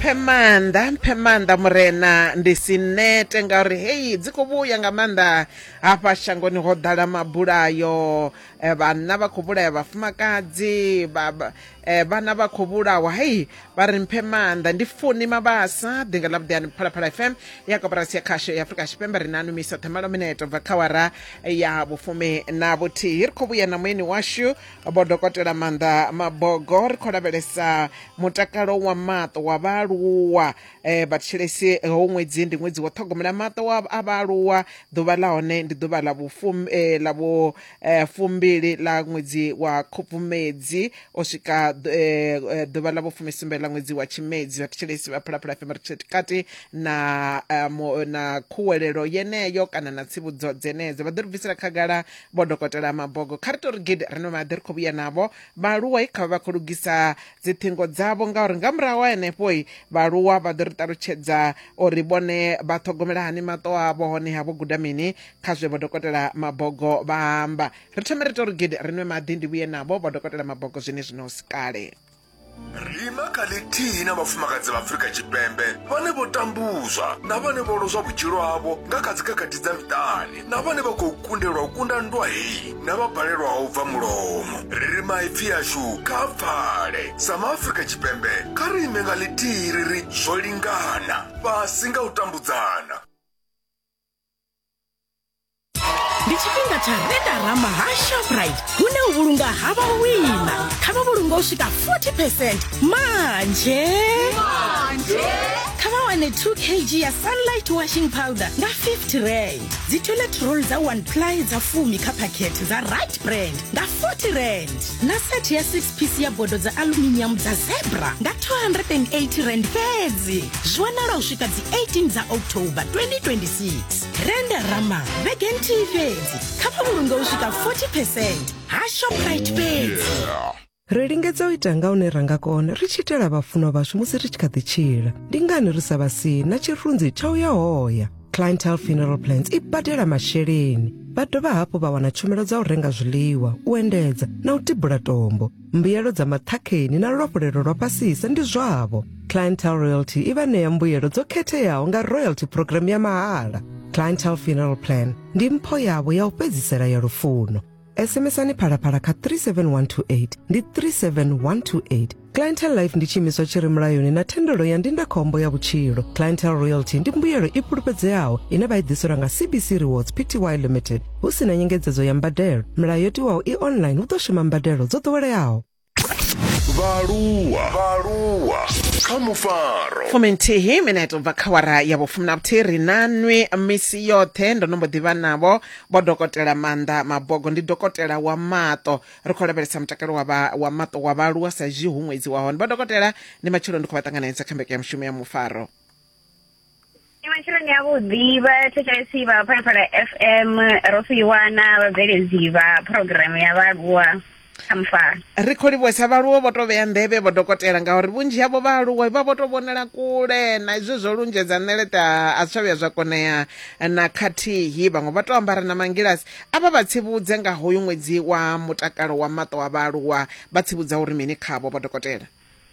Mpemanda murena ndisinete ngauri hey dziko vhuya nga manda hafha shangoni ho dala mabulayo vhana vha khou vhulaya vhafumakadzi vhana vha khou vhulawa hey vha ri Mpemanda ndi funi mabasa dinga la vhuḓani Phalaphala FM ya koporasi ya khasho ya Afrika Tshipembe ri nanu misa themalo minute bva khawara ya vhufumi na vhuthihi ri khou vhuya na mueni washu Vho Dokotela Manda Mabogo ri khou lavhelesa mutakalo wa maṱo wa vhaaluwa vhatshilesi ho ṅwedzi ndi ṅwedzi wa ṱhogomela maṱo wa vhaaluwa ḓuvha la hone ndi ḓuvha la fumbili la ṅwedzi wa Khubvumedzi o swika ḓuvha la vhufumi la ṅwedzi wa Tshimedzi vhatshilesi vha Phalaphala FM kati na khuwelelo yeneyo kana na tsivhudzo dzenedzo vha ḓo ri bvisela khagala Vho Dokotela Mabogo kha ri tori gidi ri no maḓi ri khou vhuya navho vhaaluwa i kha vha khou lugisa dziṱhingo dzavho ngauri nga murahu henefho vhaaluwa vha ḓo ri ṱalutshedza uri vhone vha ṱhogomela hani maṱo avho hone havho guda mini kha zwe Vho Dokotela Mabogo vha amba ri thome ri tori gidi ri nwe maḓi ndi vhuye navho Vho Dokotela Mabogo zwino sikale Rima kalithihi na vhafumakadzi vha Afrika Tshipembe vhane vho tambuzwa na vhane vho lozwa vhutshilo havho nga kha dzikhakhathi dza miṱani na vhane vha khou kundelwa u kunda nndwa hei na vha balelwa u bva mulomo ri maipfi ashu kha pfale sa maAfrika Tshipembe kha ri ime nga lithihi ri zwo lingana fhasi nga u tambudzana. Ndi tshifhinga tsha Renda Rama ha Shoprite hune u vhulunga ha vhawina kha vha vhulunga u swika 40% manje kha vha wane 2 kg ya Sunlight washing powder nga 50 rand dzi toilet roll za 1 ply za fumi kha paketi za Right brand nga 40 rand na set ya 6 piece ya bodo za aluminium za Zebra nga 280 rand fedzi zwanala u swika dzi 18 za October 2026 Renda Rama Vegan TV kha vhulunga u swika 40% ha Shoprite fedzi ri lingedza u ita nga une ranga kona ri tshitela vhafuno vashu musi ri tshi kha ḓi tshila ndi ngani ri sa vhasi na tshirunzi tsha u ya hoya Clientele Funeral Plans i badela masheleni vha dovha hafhu vha wana tshumelo dza u renga zwiḽiwa u endedza na u tibula tombo mbuyelo dza maṱhakheni na luafhulelo lwa fhasisa ndi zwavho Clientele Royalty i vha ṋea mbuyelo dzo khetheaho nga royalty program ya mahala Clientele Funeral Plan ndi mpho yavho ya u fhedzisela ya lufuno SMS-ani Phalaphala kha 37128 ndi 37128 Clientele Life ndi tshiimiswa tshi re mulayoni na thendelo ya ndindakhombo ya vhutshilo Clientele Royalty ndi mbuyelo i fhulufhedzeaho ine vha i ḓiselwa nga CBC Rewards Pty Limited hu si na nyengedzedzo ya mbadelo milayo yo tiwaho i online hu ḓo shuma mbadelo dzo ḓoweleaho Vhaaluwa kha mufaro Fumentihi minute bva khawara ya vhufumi na vhuthihi ri nanwi misi yoṱhe ndo no mbo ḓivha navho Vho Dokotela Manda Mabogo ndi dokotela wa maṱo ri khou lavhelesa mutakalo wa maṱo wa vhaaluwa sa izwi hu ṅwedzi wa hone Vho Dokotela ndi matshelo ndi khou vha ṱanganedza kha mbeke ya mushumo ya mufaro matshiloni avhuḓi vhathetshelesi vha Phalaphala FM ro fhiwa na vhabveledzi vha programu ya vhaaluwa kha mufaro ri khou livhuwesa vhaaluwa vho tou vhea nḓevhe Vho Dokotela ngauri vhunzhi havho vhaaluwa vha vho tou vhonela kule na izwo zwo lunzhedza ṋeleṱe a zwi vhuya zwa konea na khathihi vhaṅwe vha tou ambara na mangilasi avha vha tsivhudze nga hoyu ṅwedzi wa mutakalo wa maṱo wa vhaaluwa vha tsivhudza uri mini khavho Vho Dokotela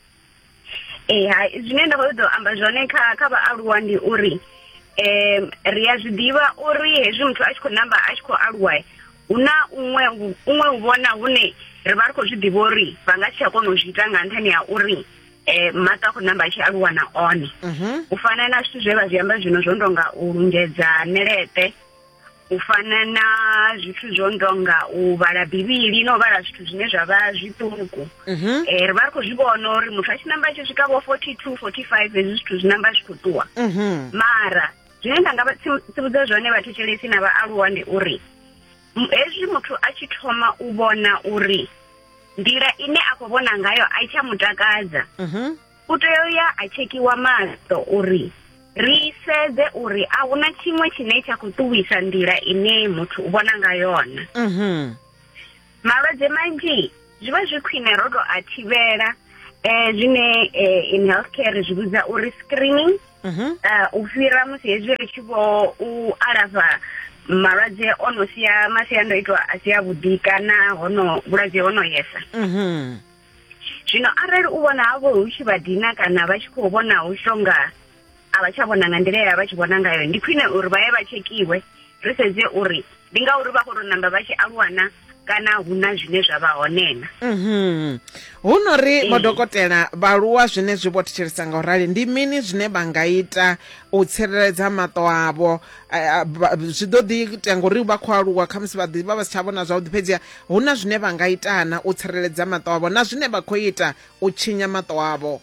zwine nda khou ḓo amba zwone kha vhaaluwa ndi uri ri a zwi ḓivha uri hezwi muthu a tshi khou namba a tshi khou aluwa hu na unwe u vhona hune ri vha ri khou zwi ḓivha uri vha nga si tsha kona u zwi ita nga nṱhani ha uri maṱo a khou namba a tshi aluwa na one u fana na zwithu zwe vha zwi amba zwino zwo ndonga u lunzhedza ṋeleṱe u fana na zwithu zwo ndonga u vhala bivhili na u vhala zwithu zwine zwa vha zwiṱuku ri vha ri khou zwi vhona uri muthu a tshi namba a tshi swika vho 42 45 hezwi zwithu zwi namba zwi khou ṱuwa mara zwine nda nga vha tsivhudza zwone vhathetshelesi na vhaaluwa ndi uri hezwi muthu a tshi thoma u vhona uri nḓila ine a khou vhona ngayo a i tsha mutakadza u tea u ya a tshekhiwa maṱo uri ri sedze uri a huna tshiṅwe tshine tsha khou ṱuwisa nḓila ine muthu u vhona ngayona malwadze manzhi zwi vha zwi khwine ro tou a thivhela zwine in healthcare zwi vhidza uri screening u fhira musi hezwi ri tshi vho u alafha malwadze ono sia masiandoitwa a si avhuḓi kana vhulwadze hono yesa zwino arali u vhona havho hu tshi vha dina kana vha tshi khou vhona hu shonga a vha tsha vhona nga nḓila ya vha tshi vhona ngayo ndi khwine uri vha ye vha tshekhiwe ri sedze uri ndi ngauri vha khou tou namba vha tshi aluwana kana hu na zwine zwa vha hone na hu no ri madokotela vhaaluwa zwine zwi vho thetshelesa nga u rali ndi mini zwine vha nga ita u tsireledza maṱo avho zwi ḓo ḓi ita ngori vha khou aluwa khamusi vha si tsha vhona zwavhuḓi fhedziha hu na zwine vha nga itana u tsireledza maṱo avho na zwine vha khou ita u tshinya maṱo avho.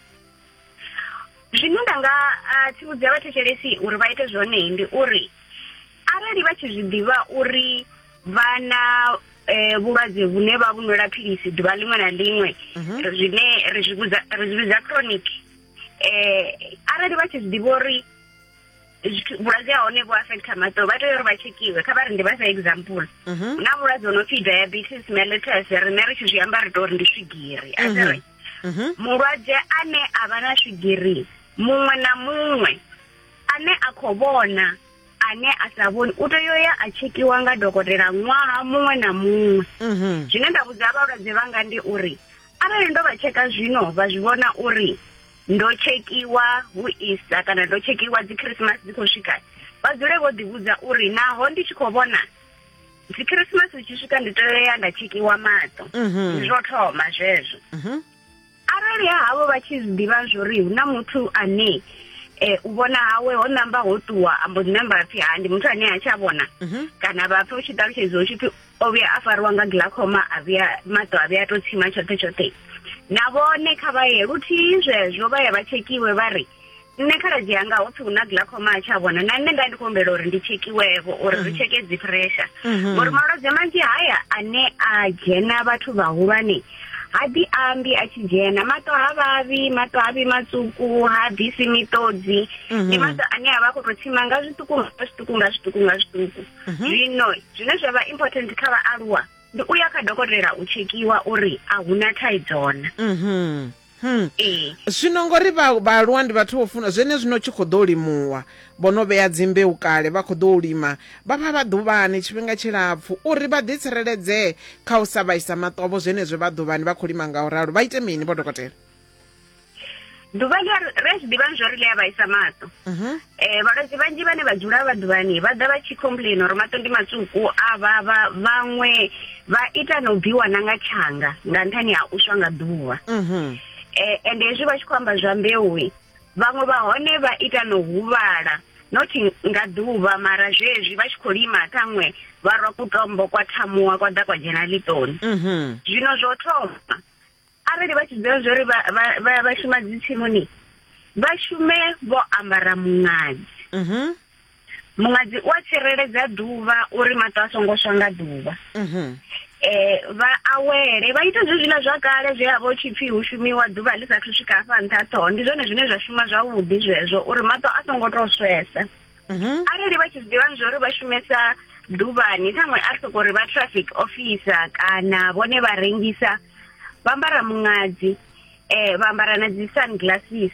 Zwine nda nga tsivhudza vhathetshelesi uri vha ite zwone ndi uri arali vha tshi zwi ḓivha uri vha na vhulwadze vhune vha vhuṅwela philisi ḓuvha liṅwe na liṅwe zwine ri zwi vhidza chronic arali vha tshi zwi ḓivha uri vhulwadze ha hone vhu affecta maṱo vha tea uri vha tshekhiwe kha vha ri ndi vha sa example na vhulwadze ho no pfi diabetes mellitus rine ri tshi zwi amba ri tou ri ndi swigiri asiri mulwadze ane a vha na swigiri muṅwe na muṅwe ane a khou vhona ane a sa vhoni u tea uya a tshekhiwa nga dokotela ṅwaha muṅwe na muṅwe zwine nda vhudza vhalwadze vhanga ndi uri arali ndo vha tsheka zwino vha zwi vhona uri ndo tshekhiwa hu Easter kana ndo tshekhiwa dzi Christmas dzi khou swika vha dzule vho ḓivhudza uri naho ndi tshi khou vhona dzi Christmas tshi swika ndi tea uya nda tshekhiwa maṱo ndi zwo thoma zwezwo arali havho vha tshi zwiḓivha zwori hu na muthu ane u vhona hawe ho namba ho ṱuwa ambo ḓi namba pfi ndi muthu ane a tsha vhona kana vha pfa u tshi ṱalutshedza u tshi pfi o vhuya a fariwa nga glaucoma a vhuya maṱo a vhuya to tsima tshoṱhe tshoṱhe na vhone kha vha ye luthihi zwezwo vha ye vha tshekhiwe vha ri nṋe khaladzi yanga ho pfi hu na glaucoma a tsha vhona na nṋe nda ndi khou humbela uri ndi tshekhiwevho uri ri tsheke dzi pressure ngori malwadze manzhi haya ane a dzhena vhathu vhahulwane ha ḓi ambi a tshi dzhena maṱo ha vhavhi maṱo ha vhi matswuku ha bvisi miṱodzi ndi maṱo ane a vha khou tou tsima nga zwiṱuku nga zwiṱuku zwino zwine zwa vha important kha vhaaluwa ndi u ya kha dokotela u tshekhiwa uri a hu na thaidzo na zwino ngori vhaaluwa ndi vhathu vho funa zwene zwino tshi khou ḓo limuwa vho no vhea dzimbeu kale vha khou ḓo lima vha pfa vha ḓuvhani tshifhinga tshilapfu uri vha ḓitsireledze kha u sa vhaisa maṱo avho zwenezwo vha ḓuvhani vha khou lima nga u ralo vha ite mini vho dokotela ḓuvha ri zwi ḓivha zwo ri ḽi a vhaisa maṱo vhalwadze vhanzhi vhane vha dzula vha ḓuvhani vha ḓa vha tshi complain uri maṱo ndi matswuku a vhavha vhaṅwe vha ita na u bviwa na nga tshanga nga nṱhani ha u swa nga ḓuvha ende hezwi vha tshi khou amba zwa mbeuwi vhaṅwe vha hone vha ita no huvhala not nga ḓuvha mara zwezwi vha tshi khou lima ṱhaṅwe vha rwa kutombo kwa thamuwa kwa ḓa kwa dzhena ḽitoni zwino zwo thoma arali vha tshi ḓivha zwo ri vha shuma dzi tsimuni vha shume vho ambara muṅadzi muṅadzi u a tsireledza ḓuvha uri maṱo a songo swa nga ḓuvha vha awele vha ita zwiḽa zwa kale zwe havho tshipfi hu shumiwa ḓuvha ḽi sathu swika hafha nṱha ṱhoho ndi zwone zwine zwa shuma zwavhuḓi zwezwo uri maṱo a songo tou swesa arali vha tshi ḓivha zwo ri vha shumesa ḓuvhani ṱhaṅwe a soko uri vha traffic officer kana vhone vha rengisa vha ambara muṅadzi vha ambara na dzi sunglasses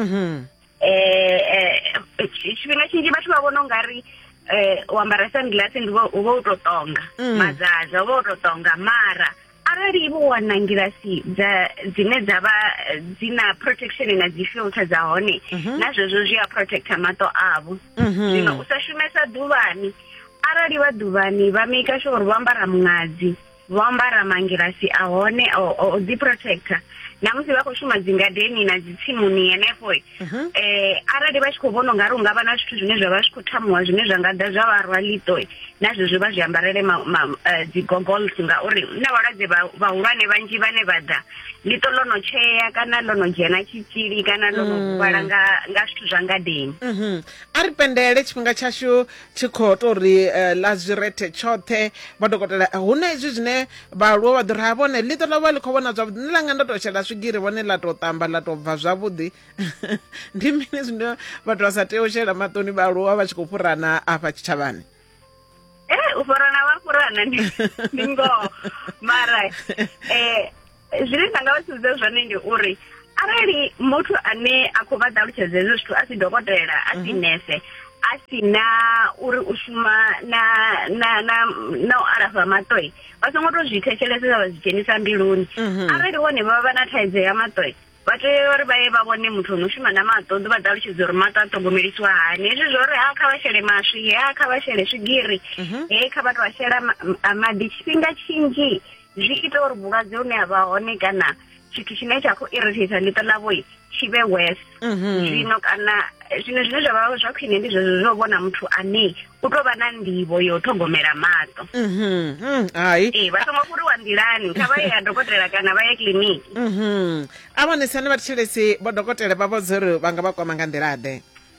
tshifhinga tshinzhi vhathu vha vhona u nga ri u ambara sunglass ndi u vha u tou ṱonga mazaza u vha u tou ṱonga mara arali ivo wana ngilasi dzine dza vha dzi na protection na dzi filter dza hone na zwezwo zwi a protecta maṱo avho zwino u sa shumesa ḓuvhani arali vha ḓuvhani vha make sure uri vho ambara muṅadzi vho ambara mangilasi a hone o dzi protector na musi vha khou shuma dzingadeni na dzi tsimuni henefho arali vha tshi khou vhona ungari hu nga vha na zwithu zwine zwa vha zwi khou thamuwa zwine zwa nga ḓa zwa vha rwa ḽiṱo na zwezwo vha zwi ambarele dzi goggles ngauri na vhalwadze vhahulwane vhanzhi vhane vha ḓa ḽiṱo ḽo no tshea kana ḽo no dzhena tshitzhili kana ḽo no huvhala nga zwithu zwa ngadeni a ri pendele tshifhinga tshashu tshi khou tou ri ḽa zwirethe tshoṱhe madokotela hu na izwi zwine vhaaluwa vha ḓo ri ha vhone ḽiṱo ḽa vha ḽi khou vhona zwavhuḓi ni langa ndo tou shela swigiri vhone ḽa tou ṱamba ḽa tou bva zwavhuḓi ndi mini zwine vhathu vha sa tea u shela maṱoni vhaaluwa vha tshi khou fhurana afha tshitshavhani u fhurana vha fhurana ndi ngoho mara zwine nda nga vha tsivhudza zwone ndi uri arali muthu ane a khou vha ṱalutshedza hezwo zwithu a si dokotela a si nese asina uri u shuma na u alafha maṱoi vha songo to zwi thetshelesa vha zwi dzhenisa mbiluni arali vhone vha vha na thaidzo ya maṱoi vha tea uri vha ye vha vhone muthu ono shuma na maṱo ḓi vha ṱalutshedza uri maṱo a ṱhogomelisiwa hani hezwi zwo uri kha vha shele maswi kha vha shele swigiri kha vha to vha shela maḓi tshifhinga tshinzhi zwi ita uri vhulwadze hune ha vha hone kana tshithu tshine tsha khou irritate ḽiṱo ḽavho tshi vhe worse zwino kana zwino zwine zwa vha zwa khwine ndi zwezwo zwo vhona muthu ane u tou vha na nḓivho yo ṱhogomela maṱo hayi vha songo fhuriwa nḓilani kha vha ye ya dokotela kana vha ye kiḽiniki a vhonesani vhathetshelesi vho dokotela vha vhodza uri vha nga vha kwama nga nḓilaḓe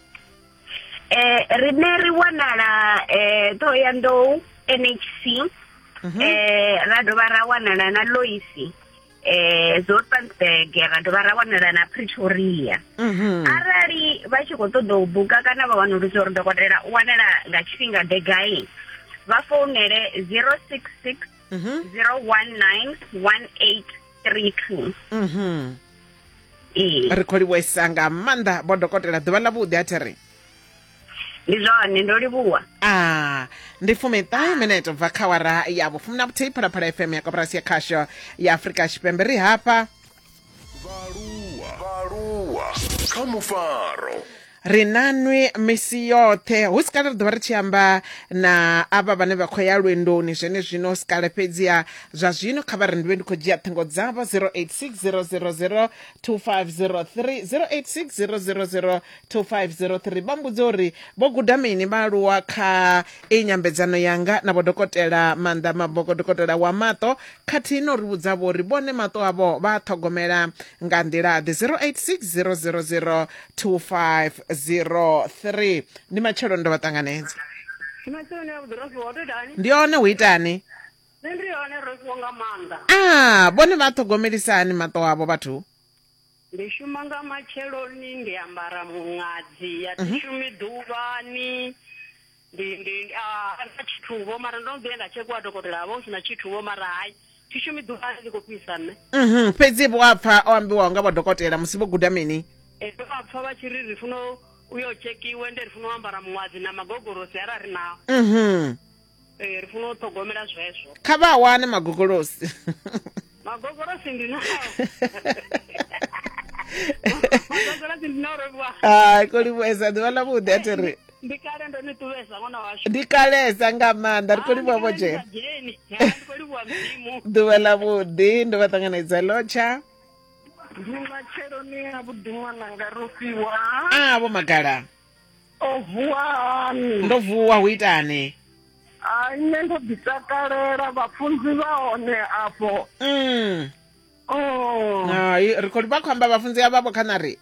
rine ri wanala Thohoyandou NHC ra dovha ra wanala na Loisi Zoutpansberg ra dovha ra wanala na Pretoria arali vha tshi khou ṱoḓa u buka kana vha wanulusa uri dokotela u wanala nga tshifhinga ḓe gai vha founele 066 019 1832 ri khou livhuwesa nga maanḓa vho dokotela ḓuvha ḽa vhuḓi a thiri ndi zwone ndo livhuwa ndi 19 minute bva kha awara ya vhufumi na vhuthihi Phalaphala FM ya koporasi ya khasho ya Afrika Tshipembe ri hapa vhaaluwa kha mufaro ri nanwi misi yoṱhe hu si kale ri ḓovha ri tshi amba na ava vhane vha khou ya lwendoni zwene zwino sikale fhedziha zwa zwino kha vha ri ndiwe ndi khou dzhia ṱhengo dzavho 086 0002503 086 0002503 vha mbudza uri vho guda mini vhaaluwa kha nyambedzano yanga na vho dokotela Manda Maboko dokotela wa maṱo khathihi no ri vhudza vho uri vhone maṱo avho vha ṱhogomela nga nḓilaḓe 086 0002503 ndi matshelo ndo vha ṱanganedza ndi one hu itani vhone vha ṱhogomelisani maṱo avho vhathu ndi shuma nga matsheloni ndi ambara muṅadzi a thi shumi ḓuvhani ndi na tshithuvo mara ndo ḓuya nda tshekwa dokotela avho hu sina tshithuvo mara hayi thi shumi ḓuvhani ndi khou fhisa nne fhedzi vho apfa o ambiwaho nga vho dokotela musi vho guda mini ndo apfa vha tshi ri ri funa uyo tshekhiwe ndi ri funa u ambara muṅwadzi na magogorosi ara ri nao ri funa u ṱhogomela zwezwo kha vha wane magogorosi magogorosi ndi nao khou livhuwesa ḓuvha ḽa vhuḓi a thiri ndi kale ndo ni ṱuvhesa ṅwana washu ndi kalesa nga maanḓa ri khou livhuwa vho dzhena ḓuvha ḽa vhuḓi ndo vha ṱanganedza lotsha matsheloni a vhuḓi ṅwananga ro fhiwa vho magala o vuwani ndo vuwa hu itani nṋe ndo ḓi takalela vhafunzi vha hone afho ri khou vha khou amba vhafunzi avhavho khanari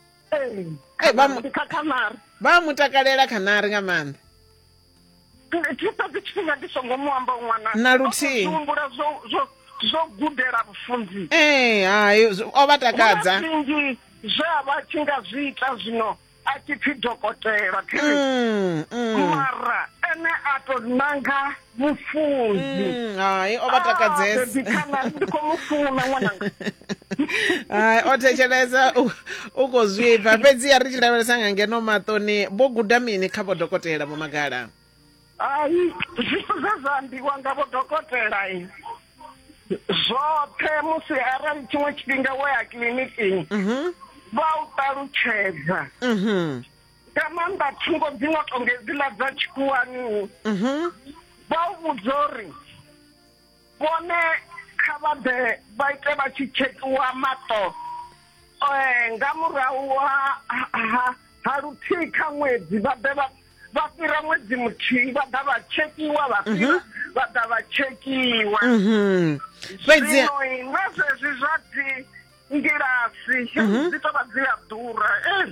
vha mutakalela khanari nga maanḓa tshifhedzi tshifhinga ndi songo mu amba ṅwana na luthihi zwo gudela vhufunzi hayi o vha takadza zwinzhi zwe a vha tshi nga zwi ita zwino a tshi pfi dokotela mara ene a to nanga vhufunzi hayi o vha takadzesa ndi khou mu funa ṅwananga hayi o thetshelesa u khou zwipfa fhedziha ri tshi lavhelesa nga ngeno maṱoni vho guda mini kha vho dokotela vho magala hayi zwithu zwe zwa ambiwa nga vho dokotela zwoṱhe musi arali tshiṅwe tshifhinga we ya kiḽinikini vha u ṱalutshedza nga maanḓa thungo dziṅwe tonge dziḽa dza tshikhuwani vha u vhudza uri vhone kha vha ḓe vha ite vha tshi tshekhiwa maṱo nga murahu ha luthihi kha ṅwedzi vha ḓe vha fhira ṅwedzi muthihi vha ḓa vha tshekhiwa vha fhira vha ḓa vha tshekhiwa zwino na zwezwi zwa dzi ngilasi dzi tou vha dzi a ḓura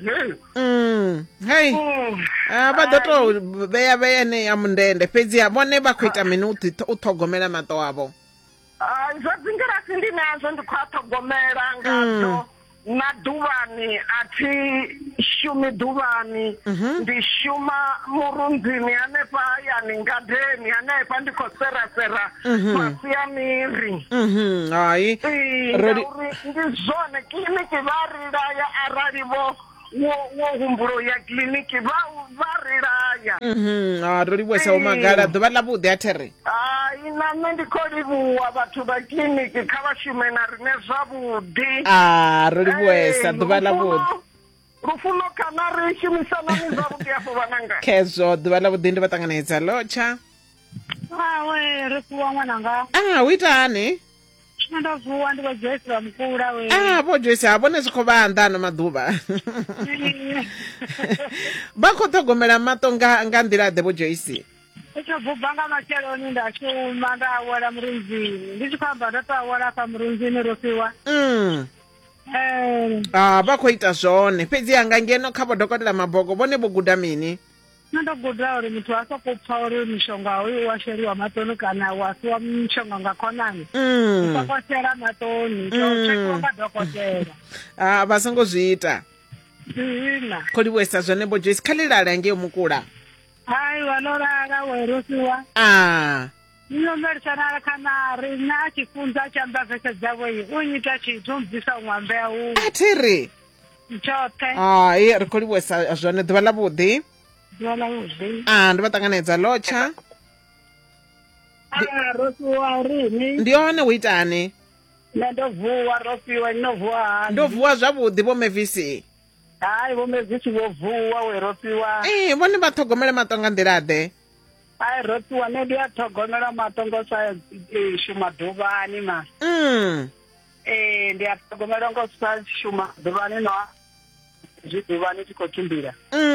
hei vha ḓo tou vhea eneya mundende fhedziha vhone vha khou ita mini u ṱhogomela maṱo avho zwa dzi ngilasi ndi nazwo ndi khou a ṱhogomela ngadzo na ḓuvhani a thi shumi ḓuvhani ndi shuma murunzini hanefha hayani ngadeni hanefha ndi khou serasera masiamiri hayi ngauri ndi zwone kiḽiniki vha ri laya arali vho wo humbulo ya kiliniki vha rilaya ro livhuwesa vho Magala ḓuvha ḽa vhuḓi a there. hai na nṋe ndi khou livhuwa vhathu vha kiliniki kha vha shume na rine zwavhuḓi. ro livhuwesa ḓuvha ḽa vhuḓi. Lufuno kana ri shumisanani zwavhuḓi afho vhananga. Khezwo ḓuvha ḽa vhuḓi ndi vha ṱanganedza lotsha. we ri fuwa ṅwananga. U itani? Ndo vuwa ndi vho Joyce vha Mukula we. Vho Joyce ha vhone zwi khou vha anḓa ano maḓuvha. Vha khou ṱhogomela maṱo nga nḓila ḓe vho Joyce? Ndi tshi bva nga matsheloni nda shuma nda awela murunzini. Ndi tshi khou amba ndo to awela kha murunzini ro fiwa. Vha khou ita zwone fhedzi anga ngeno kha vho dokotela Mabogo vhone vho guda mini? Ndo guda uri muthu a soko pfa uri mishonga hoyu wa sheliwa maṱoni kana wa fiwa mishonga nga khonani. U soko shela maṱoni to tshekhiwa nga dokotela. Vha songo zwi ita. Khou livhuwesa zwone vho Joyce kha ḽilala ngei Mukula. Hai wana lala we ro fiwa. Nyomerisana kana ri na chifunza cha mbavese dzawe u nyita tshithu mbisa ṅwambe u. Thiri. Tshoṱhe. Ri khou livhuwesa zwone ḓuvha ḽa vhuḓi. Ḓuvha ḽa vhuḓi. Ndi vha ṱanganedza lotsha. Ro fiwa rini. Ndi hone u itani? Nṋe ndo vuwa ro fiwa no vuwa hani. Ndo vuwa zwavhuḓi vho Mevisi. Hai vho Mevisi vho vuwa we ro fiwa. Vhone vha ṱhogomele maṱo nga nḓila ḓe. Ai ro fiwa ne ndi a ṱhogomela maṱo sa shuma ḓuvhani ma. Ndi a ṱhogomela ngo sa shuma ḓuvhani no. Zwi ḓuvhani tshi khou tshimbila.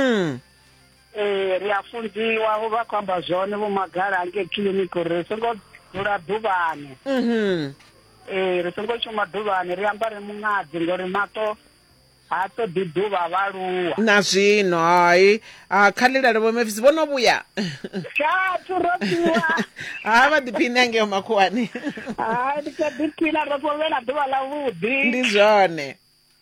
Ri a funziwa vha khou amba zwone vho Magala ngei kiḽiniki ri songo dzula ḓuvhani. Ri songo shuma ḓuvhani ri ambare muṅadzi ngori maṱo ha ṱoḓi ḓuvha vhaluwa. Na zwino hai kha ḽilale vho Mevisi vho no vhuya. Vha ḓiphine ngeo makhuwani. Ndi khou ḓiphina ro vhe na ḓuvha ḽa vhuḓi. Ndi zwone.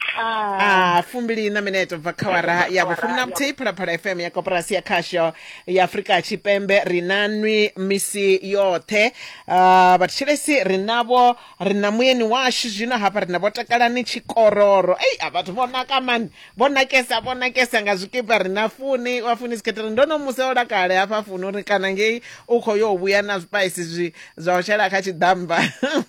2 minute bva kha awara ya vhufumi na muthihi Phalaphala FM ya koporasi ya khasho ya Afrika Tshipembe ri na nwi misi yoṱhe. Vhathetshelesi ri navho ri na muyeni washu zwino hafha ri na vho Takalani Tshikororo. Vhathu vho naka mani vho nakesa nga zwikipa ri na Funi wa Funi Sketeri ndo no museola kale hafha Funi uri kana ngei u khou yo vhuya na zwipaisi zwa u shela kha tshiḓamba.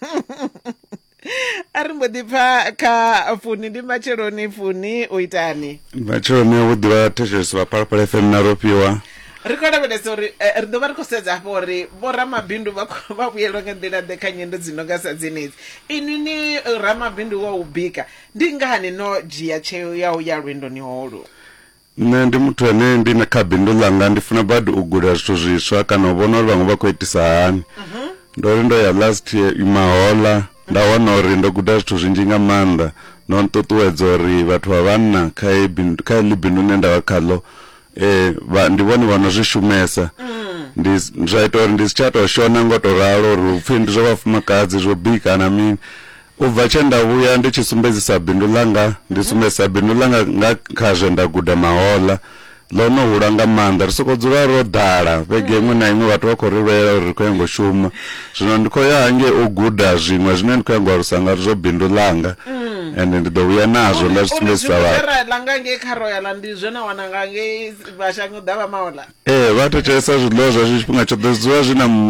Ari mbo ḓi pfa kha Funi ndi matsheloni Funi u itani? Matsheloni vho ḓivha thetshelesi vha Phalaphala FM na Ropiwa. Ri khou lavhelesa uri ri ḓo vha ri khou sedza hafho uri vhoramabindu vha vhuyelwa nga nḓila ḓe kha nyendo dzi no nga sa dzenedzi. Ini ni ramabindu wa u bika ndi ngani no dzhia tsheo ya u ya lwendoni holu? Nṋe ndi muthu ane ndi na kha bindu ḽanga ndi funa badi u guda zwithu zwiswa kana u vhona uri vhaṅwe vha khou itisa hani. Ndo ya last year Imahola nda wana uri ndo guda zwithu zwinzhi nga maanḓa no nṱuṱuwedza uri vhathu vha vhanna kha ḽi bindu ne nda vha khaḽo ndi vhone vha no zwi shumesa. Zwa ita uri ndi si tsha tou shona ngo to ralo uri upfhi ndi zwa vhafumakadzi zwo bika na mini. U bva tshe nda vhuya ndi tshi sumbedzisa bindu ḽanga ndi sumbedzisa bindu ḽanga nga khazwo nda guda Mahola ḽo no hula nga maanḓa ri soko dzula ro ḓala vhege iṅwe na iṅwe vhathu vha khou ri lwela uri ri khou nyaga u shuma. Zwino ndi khou ya hangei u guda zwiṅwe zwine ndi khou nyaga u alusa nga zwo bindu ḽanga ende ndi ḓo vhuya nazwo nda zwi sumbedzisa vhathu. Langa ngei kha Royal ndi zwone wana nga ngei vhashango ḓa vha Mahola. Vha thetshelesa zwiḽiwa zwa tshifhinga tshoṱhe zwi zwi na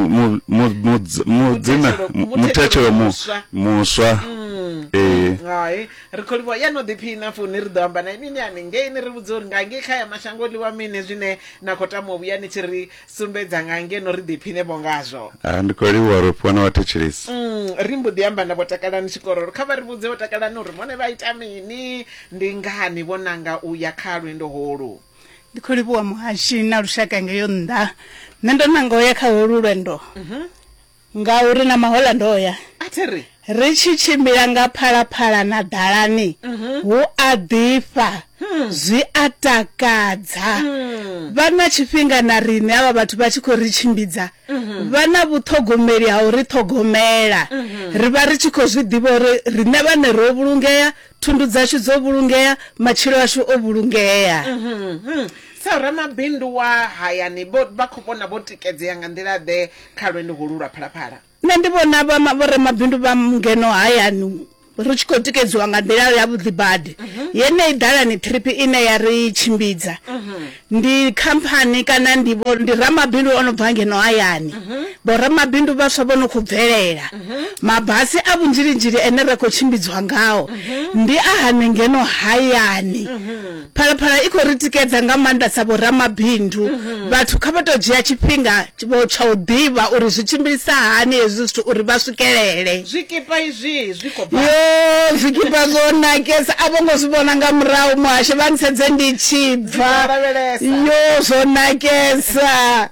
muthetshelo muswa. Hai ri khou livhuwa ya no ḓiphina Funi ri ḓo amba na ini yani ngei ni ri vhudza uri nga ngei kha ya mashango ḽiwa mini zwine na khou tama u vhuya ni tshi ri sumbedza nga ngeno ri ḓiphine vho ngazwo. Ndi khou livhuwa uri funa vhathetshelesi. Ri mbo ḓi amba na vho Takalani Tshikororo kha vha ri vhudze vho Takalani uri vhone vha ita mini ndi ngani vho nanga u ya kha lwendo holu. Ndi khou livhuwa muhashi na lushaka ngeyo nnḓa nṋe ndo nanga u ya kha holu lwendo ngauri na Mahola ndo ya. Athiri ri tshi tshimbila nga Phalaphala na Ḓalani hu a ḓifha zwi a takadza. Vha na tshifhinga na riṋe havha vhathu vha tshi khou ri tshimbidza vha na vhuṱhogomeli ha uri ṱhogomela. Ri vha ri tshi khou zwi ḓivha uri riṋe vhane ro vhulungea thundu dzashu dzo vhulungea matshilo ashu o vhulungea. Sa ramabindu wa hayani vha khou vhona vho tikedzea nga nḓila ḓe kha lwendo holu lwa Phalaphala. Nṋe ndi vhona vho ramabindu vha ngeno hayani ri tshi khou tikedziwa nga nḓila ya vhuḓi badi yeneyi dalani trip ine ya ri tshimbidza ndi khamphani kana ndi ramabindu ono bva ngeno hayani bo ramabindu vhaswa vho no khou bvelela mabasi a vhunzhilinzhili ene ra khou tshimbidzwa ngao ndi a hanengeno hayani phalaphala i khou ri tikedza nga maanḓa sa bo ramabindu vhathu kha vha tou dzhia tshifhinga tsha u ḓivha uri zwi tshimbilisa hani hezwi zwithu uri vha swikelele zwikipa izwi zwi khou yo zwikipa zwo nakesa a vho ngo zwi vhona nga murahu muhasho vha nisedze ndi tshi bva yo zwo nakesa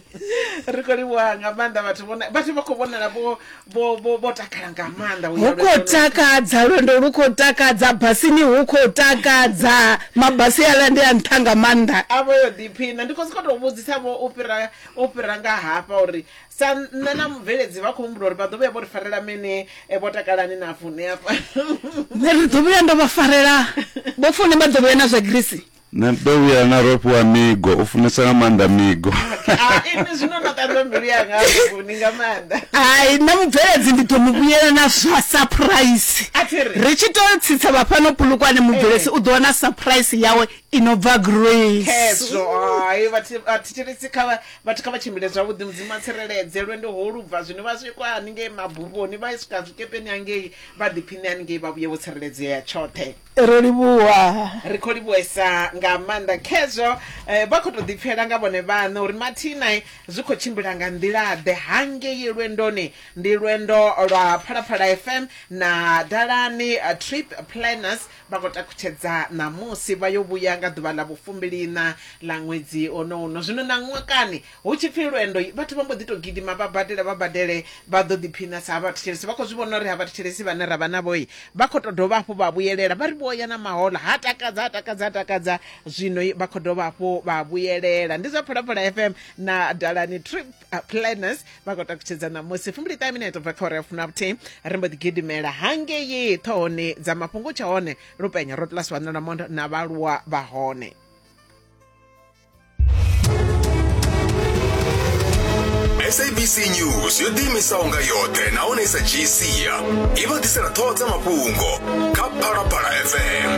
ri khou livhuwa nga maanḓa vhathu vha khou vhonala vho takala nga maanḓa hu khou takadza lwendo lu khou takadza basini hu khou takadza mabasi ala ndi a nṱha nga maanḓa avho yo ḓiphina ndi khou sokou tou vhudzisa vho u fhira nga hafha uri sa nṋe na mubveledzi vha khou humbula uri vha ḓo vhuya vho ri farela mini vho takalani na fune hafha nṋe ri ḓo vhuya ndo vha farela vho fune vha ḓo vhuya na zwa grisi nṋe ḓo vhuya na ropu wa migo u funesa nga maanḓa migo ini zwino no ṱanzwa mbilu yanga funi nga maanḓa ai na mubveledzi ndi ḓo muvhuyela na zwa surprise ri tshi tou tsitsa vhafhano pulukwane mubveledzi u ḓo wana surprise yawe inobva grace hezwo ai vhathetshelesi vhathu kha vha tshimbile zwavhuḓi mudzimu a tsireledze lwendo holu bva zwino vha swikwa haningei mabuvhoni vha swika zwikepeni hangei vha ḓiphine haningei vha vhuye vho tsireledzea tshoṱhe ro livhuwa ri khou livhuwesa nga maanḓa khezwo vha khou tou ḓipfhela nga vhone vhaṋe uri mathina zwi khou tshimbila nga nḓilaḓe hangei lwendoni ndi lwendo lwa phalaphala fm na dalani trip planners vha khou takutshedza namusi vha yo vhuya nga ḓuvha ḽa vhu-24 ḽa ṅwedzi ono zwino na ṅwakani hu tshi pfhi lwendo vhathu vha mbo ḓi tou gidima vha badele vha ḓo ḓiphina sa vhathetshelesi vha khou zwi vhona uri ha vhathetshelesi vhane ra vha navhoi vha khou tou dovha hafhu vha vhuyelela vha ri vho ya na mahoḽa ha takadza zwino vha khou dovha hafhu vha vhuyelela ndi zwa phalaphala fm na dalani trip planners vha khou takutshedza namusi 53 minutes bva kha uri ya funa vhuthihi ri mbo ḓi gidimela hangei ṱhohoni dza mafhungo tsha hone lupenya ro tlaswana na mondo na vhaaluwa vha hone SABC News yo ḓiimisaho nga yoṱhe nahone sa dzhiisia i vha ḓisela ṱhoho dza mafhungo kha phalaphala fm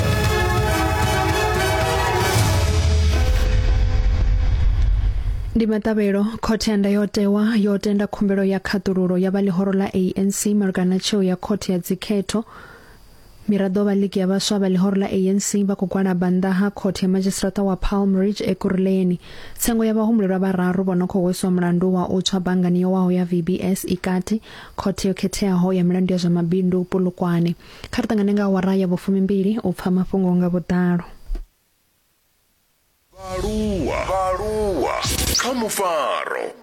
ndi maṱavhelo khothe ya ndayotewa yo tenda khumbelo ya khaṱululo ya vha ḽihoro ḽa ANC malugana tsheo ya khothe ya dzikhetho miraḓo vha ligi ya vhaswa vha ḽihoro ḽa ANC vha khou gwalaba nnḓa ha khothe ya madzhisiṱiraṱa wa Palm Ridge Ekurhuleni tsengo ya vhahumbulelwa vhararu vho no khou hweswa mulandu wa u tswa bangani yowaho ya VBS i kati khothe yo khetheaho ya milandu ya zwa mabindu Polokwane kha ri ṱangane nga awara ya vhu-12 u pfa mafhungo nga vhuḓalo vhaaluwa kha mufaro